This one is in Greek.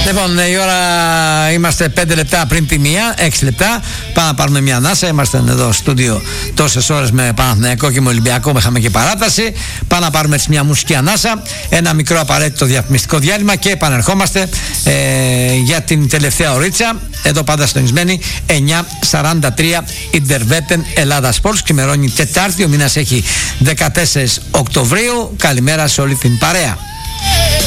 Λοιπόν, η ώρα είμαστε 5 λεπτά πριν τη μία, 6 λεπτά. Πάμε να πάρουμε μια ανάσα. Είμαστε εδώ στούντιο τόσες ώρες με Παναθηναϊκό και με Ολυμπιακό. Είχαμε και παράταση. Πάμε να πάρουμε έτσι μια μουσική ανάσα. Ένα μικρό απαραίτητο διαφημιστικό διάλειμμα και επανερχόμαστε για την τελευταία ωρίτσα. Εδώ πάντα συντονισμένοι 9:43 Ιντερβέτεν Ελλάδα Sports. Ξημερώνει Τετάρτη, ο μήνας έχει 14 Οκτωβρίου. Καλημέρα σε όλη την παρέα.